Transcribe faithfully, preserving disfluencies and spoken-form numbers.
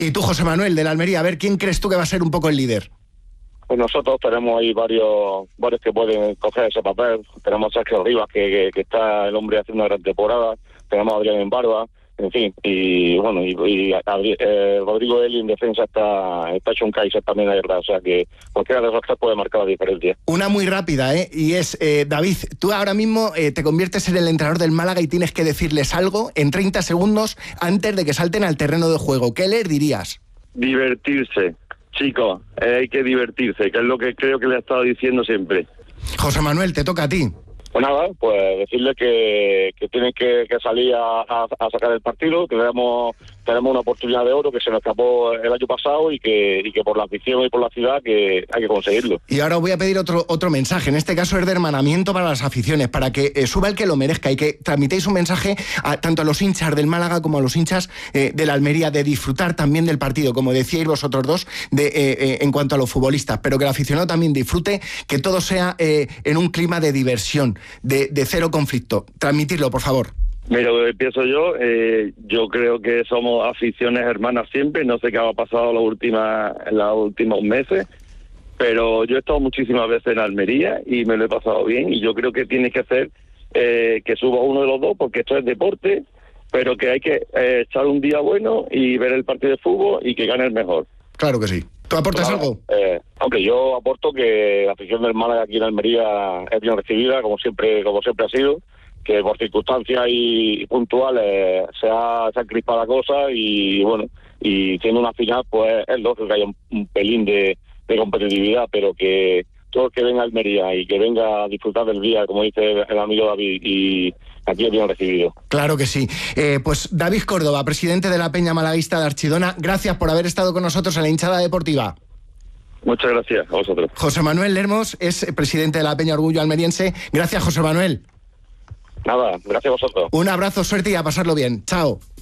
Y tú, José Manuel, de la Almería, a ver, ¿quién crees tú que va a ser un poco el líder? Pues nosotros tenemos ahí varios varios que pueden coger ese papel. Tenemos a Sergio Rivas, que, que, que está el hombre haciendo una gran temporada. Tenemos a Adrián en Barba, en fin. Y bueno, y, y Adri, eh, Rodrigo Eli en defensa está, está hecho un Kaiser también, la verdad. O sea que cualquiera de esos tres puede marcar la diferencia. Una muy rápida, ¿eh? Y es, eh, David, tú ahora mismo eh, te conviertes en el entrenador del Málaga y tienes que decirles algo en treinta segundos antes de que salten al terreno de juego. ¿Qué les dirías? Divertirse. Chicos, eh, hay que divertirse, que es lo que creo que le he estado diciendo siempre. José Manuel, te toca a ti. Pues nada, pues decirle que, que tienen que, que salir a, a, a sacar el partido, que tenemos, tenemos una oportunidad de oro que se nos escapó el año pasado y que, y que por la afición y por la ciudad que hay que conseguirlo. Y ahora os voy a pedir otro, otro mensaje, en este caso es de hermanamiento para las aficiones, para que eh, suba el que lo merezca y que transmitéis un mensaje a, tanto a los hinchas del Málaga como a los hinchas eh, de la Almería, de disfrutar también del partido, como decíais vosotros dos, de, eh, eh, en cuanto a los futbolistas, pero que el aficionado también disfrute, que todo sea eh, en un clima de diversión. De, de cero conflicto. Transmitirlo, por favor. Mira, empiezo yo. Eh, yo creo que somos aficiones hermanas siempre. No sé qué ha pasado las últimas, en los últimos meses, pero yo he estado muchísimas veces en Almería y me lo he pasado bien. Y yo creo que tiene que ser eh, que suba uno de los dos, porque esto es deporte, pero que hay que eh, echar un día bueno y ver el partido de fútbol y que gane el mejor. Claro que sí. ¿Tú aportas Claro, algo? Eh, aunque yo aporto que la afición del Málaga aquí en Almería es bien recibida, como siempre como siempre ha sido, que por circunstancias y, y puntuales se ha, se ha crispado la cosa y bueno, y siendo una final pues es lógico que haya un, un pelín de, de competitividad, pero que todo el que venga a Almería y que venga a disfrutar del día, como dice el amigo David, y aquí es bien recibido. Claro que sí. Eh, pues David Córdoba, presidente de la Peña Malaguista de Archidona, gracias por haber estado con nosotros en la hinchada deportiva. Muchas gracias a vosotros. José Manuel Lermos es presidente de la Peña Orgullo Almeriense. Gracias, José Manuel. Nada, gracias a vosotros. Un abrazo, suerte y a pasarlo bien. Chao.